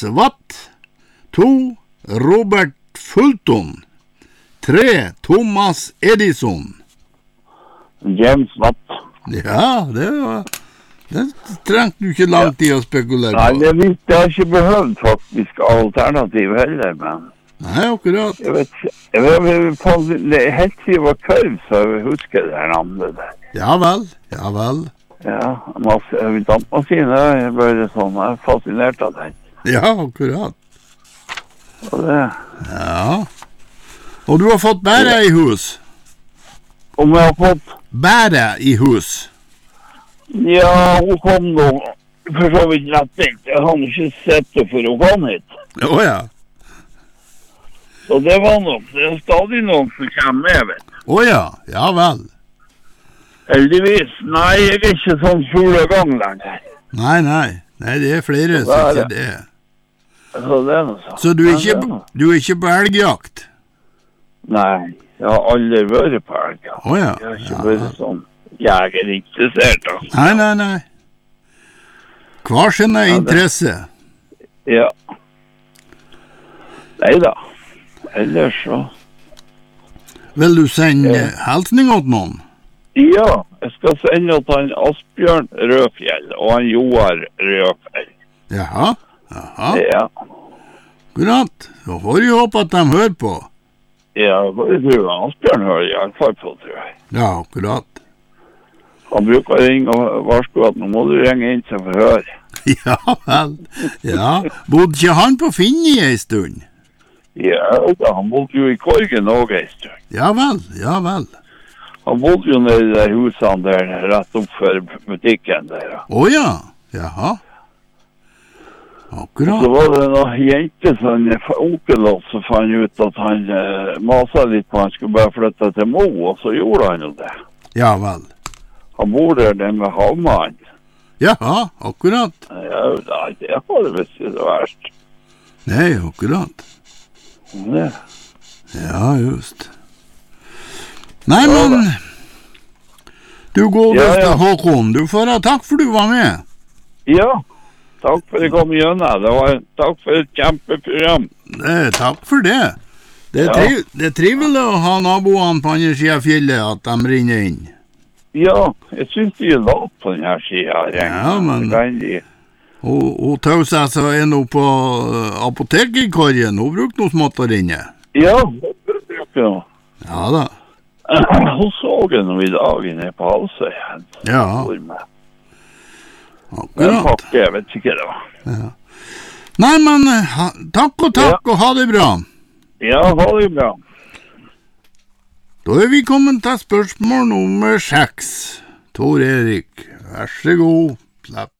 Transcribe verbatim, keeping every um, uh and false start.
Watt. To, Robert Fulton. Tre, Thomas Edison. James Watt. Ja, det var... Det trengte du ikke lang tid å spekulere på. Nei, det visste jeg ikke behøvd faktisk alternativ heller, men... Nei, akkurat. Jeg vet ikke, jeg vet, jeg vet, det er helt siden jeg var kørv, så jeg husker det her navnet der. Ja vel, ja vel. Ja, masse, dampmaskiner, jeg er bare sånn, jeg er fascinert av den. Ja, akkurat. Og det... Ja. Og du har fått bære i hus? Om jeg har fått... Bære i hus? Ja, hun kom nå, for så vidt rett inn. Jeg har ikke sett det for å komme hit. Å ja. Så det var nok, det er stadig noen som kommer med, vet du. Å ja, ja vel. Heldigvis, nei, jeg er ikke sånn fuglegang lenger. Nei, nei, nei, det er flere Så som det er ikke det. det. Så det er noe sånn. Så du er Men det ikke, noe. du er ikke på elgjakt? Nei, jeg har aldri vært på elg. Å ja. Jeg har ikke vært sånn jegerinteressert, altså. Nei, nei, nei. Hva sin er interesse? Ja. Neida. Ellers så... Vil du sende Ja. hilsning åt noen? Ja, jeg skal sende til han Asbjørn Rødfjell og han Joar Rødfjell. Jaha, jaha. Ja, Akkurat. Så får vi håpe at de hører på. ja, jeg tror han Asbjørn hører i alle fall på, tror jeg. Ja, akkurat. Han bruker å ringe og varsko at nå må du ringe inn til forhør. Ja vel. Ja, bodde ikke han på Finni en stund? Ja, da, han bodde jo i Korgen også en stund. Ja vel, ja vel. Han bodde jo nede i de husene der, rett opp for butikken der. Ja. Å ja, jaha. Så Akkurat. var det noen jente som onkel også fant ut at han eh, maset litt på, han skulle bare flytte til Mo, og så gjorde han jo det. Ja vel. Han bor der, den med havmannen. Jaha, akkurat. Ja, nei, det var det visst ikke det verst. Nei, akkurat. Det. Ja, just. Nei, Ja, men... Du godeste Ja, ja. Håkon, du får ha takk for du var med. Ja, takk for at jeg kom gjennom. Det var takk for et kjempeprogram. Eh, takk for det. Det er, Ja. triv, det er trivelig å ha naboene på andre siden av fjellet, at de rinner inn. Ja, jeg synes de er lavt på denne siden. Ja, men- De, Og, og tausa så er nå på uh, apoteket i korgen. Hun bruker noe smått å rinne. ja, det bruker jeg. Ja da. Hun så jeg nå i dag nede på Halsøy. Ja, Den akkurat. pakke, jeg vet ikke det var. Nei, men uh, ha, takk og takk, og ha det bra. Ja, ha det bra. Da er vi kommet til spørsmål nummer seks. Tor Erik, vær så god. Slapp.